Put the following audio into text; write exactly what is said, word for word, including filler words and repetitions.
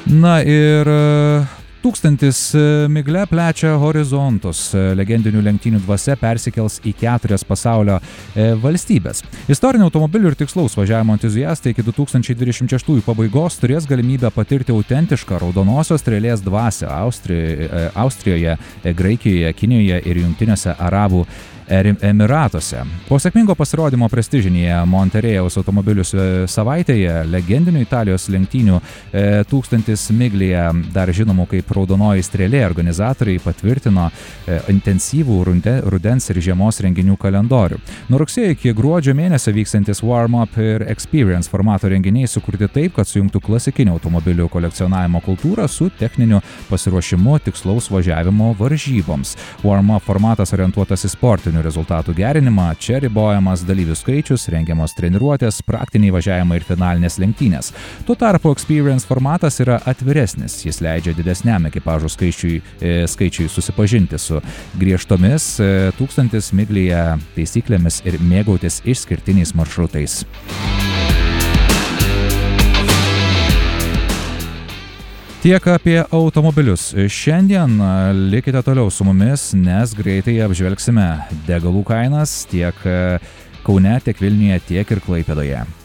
Na ir tūkstantis migle plečia horizontus. Legendinių lenktynių dvasia persikels į keturias pasaulio valstybės. Istorinių automobilių ir tikslaus važiavimo entuziastai iki du tūkstančiai dvidešimt šeštųjų pabaigos turės galimybę patirti autentišką raudonosios strėlės dvasią Austri- Austrijoje, Graikijoje, Kinijoje ir Jungtiniuose Arabų Emiratuose. Po sėkmingo pasirodymo prestižinėje Monterėjaus automobilių savaitėje legendinių Italijos lenktynių tūkstantis miglėje, dar žinomų kaip raudonoji strėlė, organizatoriai patvirtino intensyvų rudens ir žiemos renginių kalendorių. Nuo rugsėjo iki gruodžio mėnesio vykstantis Warm-up ir Experience formato renginiai sukurti taip, kad sujungtų klasikinio automobilių kolekcionavimo kultūrą su techniniu pasiruošimu tikslaus važiavimo varžyboms. Warm-up formatas orientuotas į sportinių rezultatų gerinimą, čia ribojamas dalyvių skaičius, rengiamos treniruotės, praktiniai važiavimai ir finalinės lenktynės. Tuo tarpu Experience formatas yra atviresnis, jis leidžia didesniam ekipažų skaičiui, e, skaičiui susipažinti su griežtomis e, tūkstantis miglėje taisyklėmis ir mėgautis išskirtiniais maršrutais. Tiek apie automobilius. Šiandien likite toliau su mumis, nes greitai apžvelgsime degalų kainas tiek Kaune, tiek Vilniuje, tiek ir Klaipėdoje.